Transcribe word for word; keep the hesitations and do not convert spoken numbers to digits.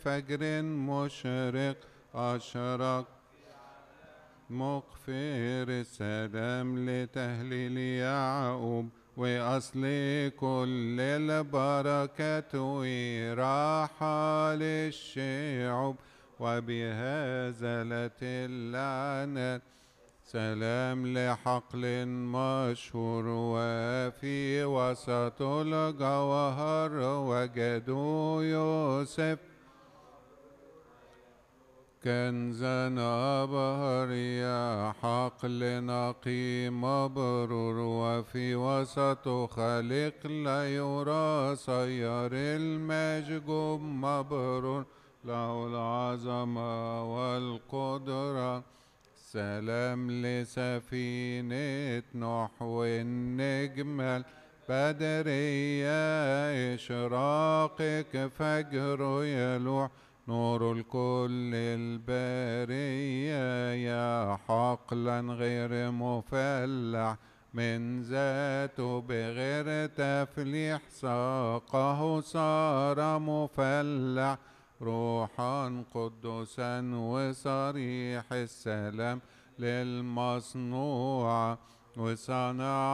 كفجر مشرق أشرق مغفر السلام لتهليل يعقوب وأصل كل البركات وراحة للشعوب وبهذا اللعنات سلام لحقل مشهور وفي وسط الجوهر وجدوا يوسف كنزا أبهر يا حقل نقي مبرور وفي وسط خالق لا يرى سير المججوب مبرور له العظمة والقدرة سلام لسفينة نوح والنجم البدرية إشراقك فجر يلوح نور الكل البرية يا حقلا غير مفلح من ذاته بغير تفليح ساقه صار مفلح روحا قدسا وصريح السلام للمصنوع وصنع